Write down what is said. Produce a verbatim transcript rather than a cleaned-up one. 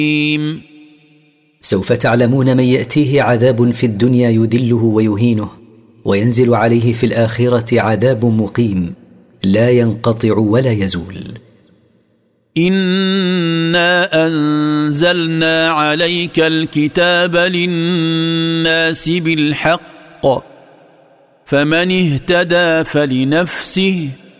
سوف تعلمون من يأتيه عذاب في الدنيا يذله ويهينه، وينزل عليه في الآخرة عذاب مقيم لا ينقطع ولا يزول. إنا أنزلنا عليك الكتاب للناس بالحق فمن اهتدى فلنفسه